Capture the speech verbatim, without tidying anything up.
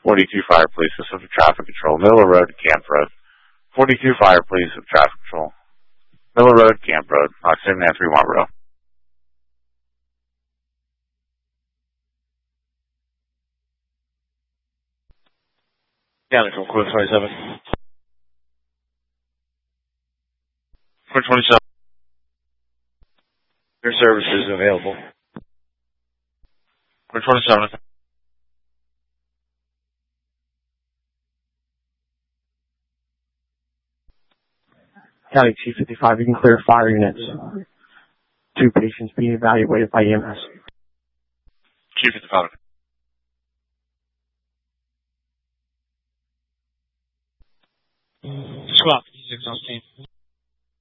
forty-two Fire Police, Pacific Traffic Control, Miller Road to Camp Road. forty-two Fire Police of Traffic Control, Miller Road, Camp Road, Mach seven nine three one row. County from Quick twenty-seven. Quick twenty-seven. Your service is available. Quick twenty-seven. County Chief fifty-five, you can clear fire units. Two patients being evaluated by E M S. Chief fifty-five. Swap, six on team.